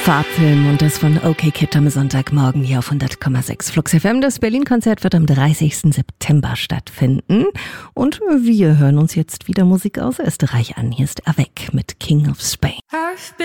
Farbfilm und das von OK Kid am Sonntagmorgen hier auf 100,6 Flux FM. Das Berlin-Konzert wird am 30. September stattfinden. Und wir hören uns jetzt wieder Musik aus Österreich an. Hier ist Avec mit King of Spain.